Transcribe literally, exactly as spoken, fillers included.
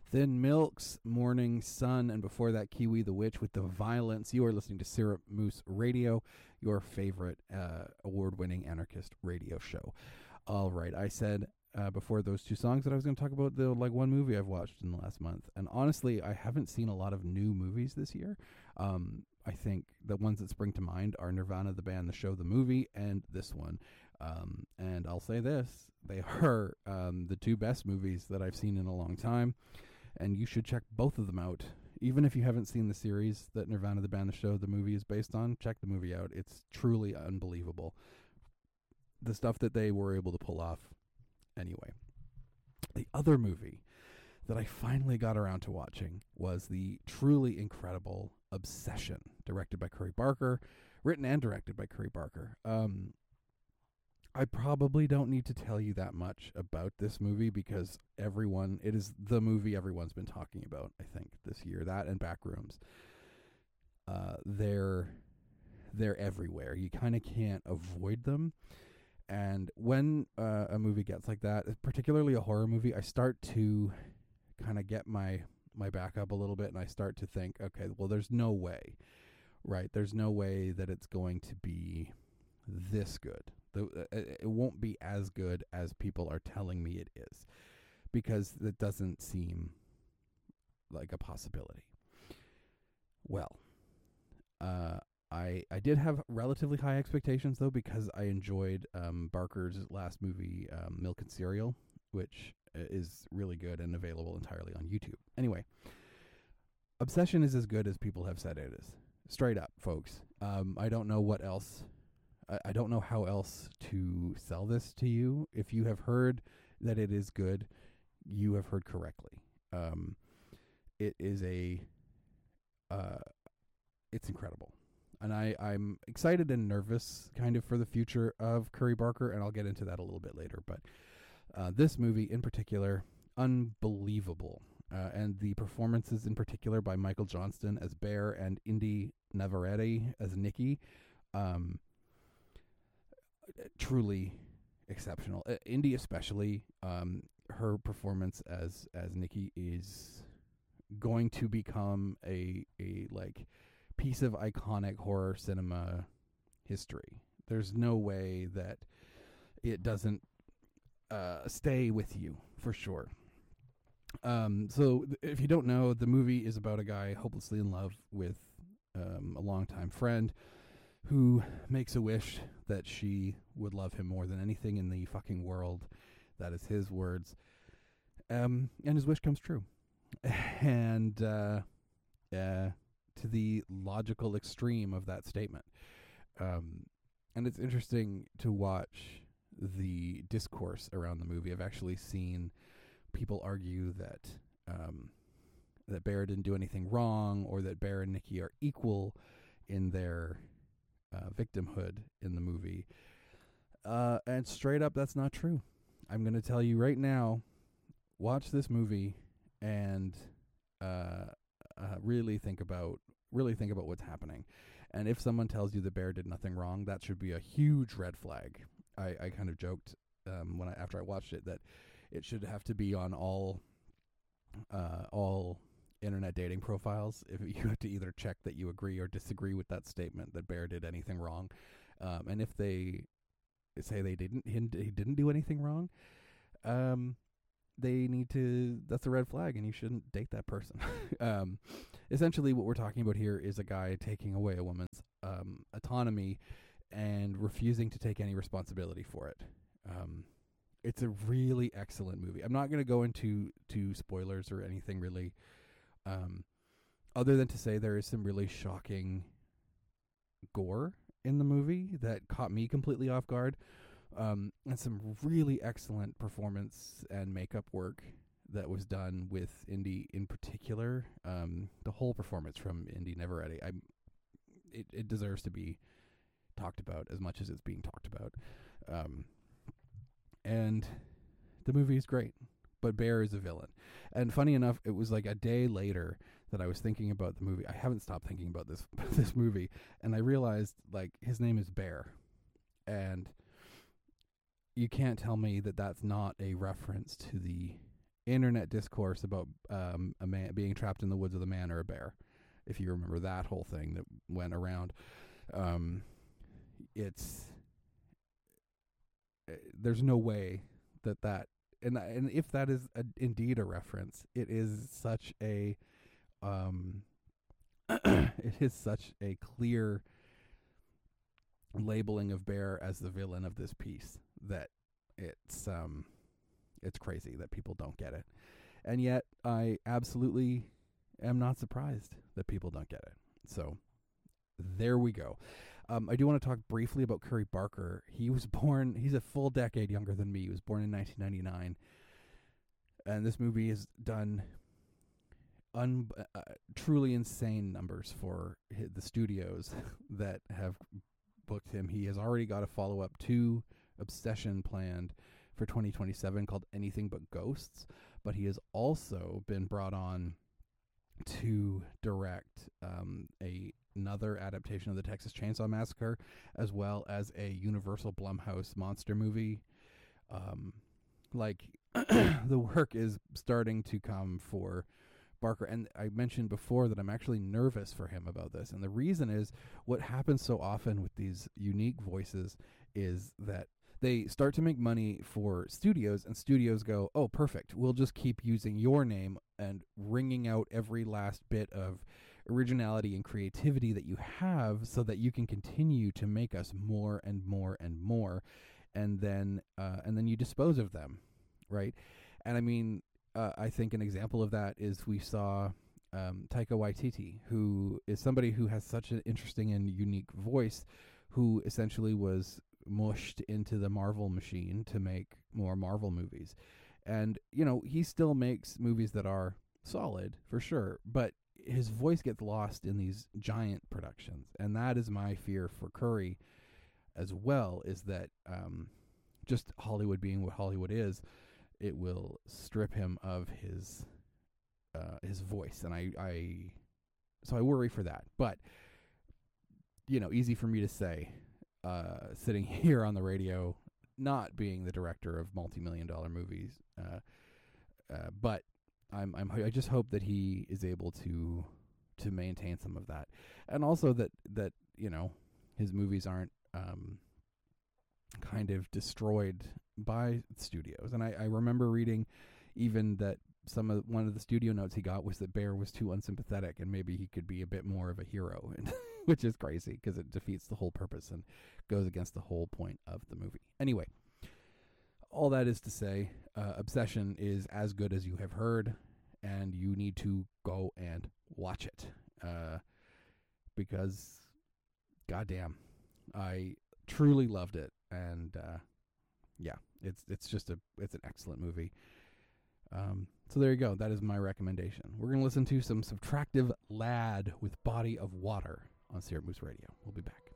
Thin Milk's Morning Sun, and before that, Kiwi the Witch with The Violence. You are listening to Syrup Moose Radio, your favorite uh, award-winning anarchist radio show. All right, I said uh, before those two songs that I was going to talk about the like one movie I've watched in the last month, and honestly, I haven't seen a lot of new movies this year. Um, I think the ones that spring to mind are Nirvana the band, the show, the movie, and this one. Um, and I'll say this, they are um, the two best movies that I've seen in a long time. And you should check both of them out. Even if you haven't seen the series that Nirvana, the band, the show, the movie is based on, check the movie out. It's truly unbelievable. The stuff that they were able to pull off. Anyway, the other movie that I finally got around to watching was the truly incredible Obsession, directed by Curry Barker, written and directed by Curry Barker. Um, I probably don't need to tell you that much about this movie because everyone, it is the movie everyone's been talking about, I think, this year. That and Backrooms. Uh, they're, they're everywhere. You kind of can't avoid them. And when uh, a movie gets like that, particularly a horror movie, I start to kind of get my, my back up a little bit and I start to think, okay, well, there's no way, right? There's no way that it's going to be this good. It won't be as good as people are telling me it is because that doesn't seem like a possibility. Well, uh, I I did have relatively high expectations, though, because I enjoyed um, Barker's last movie, um, Milk and Cereal, which is really good and available entirely on YouTube. Anyway, Obsession is as good as people have said it is. Straight up, folks. Um, I don't know what else... I don't know how else to sell this to you. If you have heard that it is good, you have heard correctly. Um, it is a, uh, it's incredible. And I, I'm excited and nervous kind of for the future of Curry Barker, and I'll get into that a little bit later. But uh, this movie in particular, unbelievable. Uh, and the performances in particular by Michael Johnston as Bear and Indy Navarrete as Nikki, um, truly exceptional. Uh, Indy especially, um, her performance as as Nikki is going to become a a like piece of iconic horror cinema history. There's no way that it doesn't uh, stay with you for sure. Um, so th- if you don't know, the movie is about a guy hopelessly in love with um, a longtime friend who makes a wish that she would love him more than anything in the fucking world. That is his words. Um, and his wish comes true. And uh, uh, to the logical extreme of that statement. Um, and it's interesting to watch the discourse around the movie. I've actually seen people argue that um, that Bear didn't do anything wrong, or that Bear and Nikki are equal in their Uh, victimhood in the movie. Uh, and straight up, that's not true. I'm going to tell you right now, watch this movie and uh, uh, really think about really think about what's happening. And if someone tells you the Bear did nothing wrong, that should be a huge red flag. I, I kind of joked um, when I after I watched it that it should have to be on all uh, all internet dating profiles. If you have to either check that you agree or disagree with that statement that Bear did anything wrong, um, and if they say they didn't, he didn't do anything wrong, um, they need to. That's a red flag, and you shouldn't date that person. um, essentially, what we're talking about here is a guy taking away a woman's um, autonomy and refusing to take any responsibility for it. Um, it's a really excellent movie. I'm not going to go into to spoilers or anything really. Um, other than to say there is some really shocking gore in the movie that caught me completely off guard, um, and some really excellent performance and makeup work that was done with Indy in particular. Um, the whole performance from Indy Navarrete, I, it, it deserves to be talked about as much as it's being talked about. Um, and the movie is great. But Bear is a villain. And funny enough, it was like a day later that I was thinking about the movie. I haven't stopped thinking about this this movie. And I realized, like, his name is Bear. And you can't tell me that that's not a reference to the internet discourse about um, a man being trapped in the woods with a man or a bear. If you remember that whole thing that went around, um, it's uh, there's no way that that and and if that is a, indeed a reference, it is such a um, it is such a clear labeling of Bear as the villain of this piece that it's um it's crazy that people don't get it. And yet I absolutely am not surprised that people don't get it. So there we go. Um, I do want to talk briefly about Curry Barker. He was born, he's a full decade younger than me. He was born in nineteen ninety-nine. And this movie has done un, uh, truly insane numbers for the studios that have booked him. He has already got a follow-up to Obsession planned for twenty twenty-seven called Anything But Ghosts, but he has also been brought on to direct um, a another adaptation of the Texas Chainsaw Massacre, as well as a Universal Blumhouse monster movie. Um, like the work is starting to come for Barker, and I mentioned before that I'm actually nervous for him about this, and the reason is what happens so often with these unique voices is that they start to make money for studios, and studios go, oh, perfect, we'll just keep using your name and wringing out every last bit of originality and creativity that you have so that you can continue to make us more and more and more, and then uh, and then you dispose of them, right? And I mean, uh, I think an example of that is we saw um, Taika Waititi, who is somebody who has such an interesting and unique voice, who essentially was mushed into the Marvel machine to make more Marvel movies. And, you know, he still makes movies that are solid, for sure, but his voice gets lost in these giant productions. And that is my fear for Curry as well, is that um, just Hollywood being what Hollywood is, it will strip him of his uh, his voice. And I, I, so I worry for that. But, you know, easy for me to say, uh, sitting here on the radio, not being the director of multi-million dollar movies, uh, uh, but I'm, I'm, I just hope that he is able to, to maintain some of that, and also that, that you know, his movies aren't um, kind of destroyed by studios. And I, I remember reading even that some of one of the studio notes he got was that Bear was too unsympathetic, and maybe he could be a bit more of a hero, and which is crazy because it defeats the whole purpose and goes against the whole point of the movie. Anyway, all that is to say, uh, Obsession is as good as you have heard, and you need to go and watch it uh, because, goddamn, I truly loved it, and uh, yeah, it's it's just a it's an excellent movie. Um, so there you go. That is my recommendation. We're going to listen to some Subtractive Lad with Body of Water on Syrup Moose Radio. We'll be back.